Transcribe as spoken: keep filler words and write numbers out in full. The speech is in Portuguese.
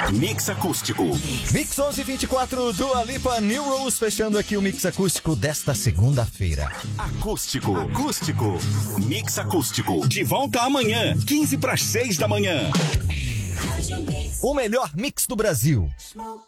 Mix Acústico. Mix onze e vinte e quatro, Dua Lipa, New Rules, fechando aqui o Mix Acústico desta segunda-feira. Acústico, acústico, Mix Acústico. De volta amanhã, quinze para as seis da manhã. O melhor mix do Brasil.